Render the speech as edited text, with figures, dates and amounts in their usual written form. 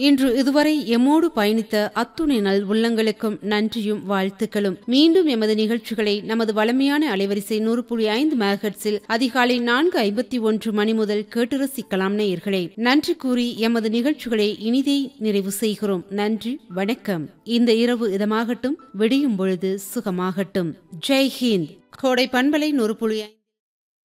இன்று இதுவரை எம்மோடு பயணித்த அத்துணை நல் உள்ளங்களுக்கும் நன்றியும் வாழ்த்துக்களும். மீண்டும் எமது நிகழ்ச்சிகளை நமது வளமையான அலைவரிசை 100.5 மெகாஹெர்ட்ஸில் அதிகாலை 4:51 மணி முதல் கேட்டு ரசிக்கலாம் நேயர்களே. நன்றி கூறி எமது நிகழ்ச்சிகளை இனிதே நிறைவு செய்கிறோம். நன்றி, வணக்கம். இந்த இரவு இதமாகட்டும், விடியும் பொழுது சுகமாகட்டும். ஜெய் ஹிந்த். கோடை பண்பலை 100.5